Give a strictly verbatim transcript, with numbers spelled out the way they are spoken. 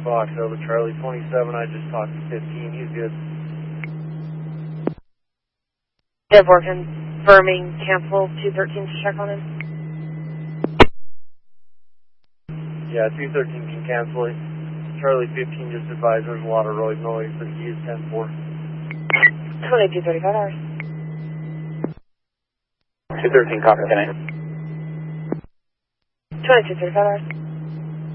Fox over Charlie twenty-seven, I just talked to fifteen, he's good. Dev, we're confirming cancel two thirteen to check on him. Yeah, two thirteen can cancel it. Charlie fifteen just advised there's a lot of road noise, but he is ten four. twenty-two thirty-five hours. two thirteen, copy, can I? twenty-two thirty-five hours.